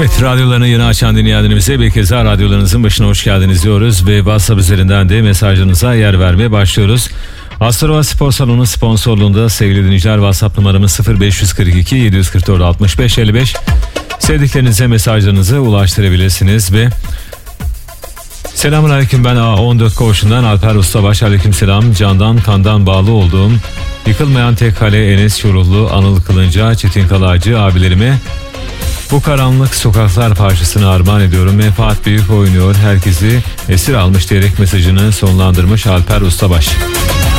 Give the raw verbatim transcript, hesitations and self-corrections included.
Evet, radyolarını yeni açan dinleyenlerimize bir kez daha radyolarınızın başına hoş geldiniz diyoruz ve WhatsApp üzerinden de mesajlarınıza yer vermeye başlıyoruz. Astrova Spor Salonu sponsorluğunda sevgili dinleyiciler, WhatsApp numaramız sıfır beş kırk iki yedi kırk dört altmış beş elli beş. Sevdiklerinize mesajlarınızı ulaştırabilirsiniz ve selamünaleyküm, ben A on dört Koğuşu'ndan Alper Ustabaş. Aleykümselam. Candan kandan bağlı olduğum Yıkılmayan Tek Kale Enes Yorullu, Anıl Kılınca, Çetin Kalacı abilerime bu karanlık sokaklar parçasını armağan ediyorum. Menfaat büyük oynuyor, herkesi esir almış diyerek mesajını sonlandırmış Alper Ustabaş.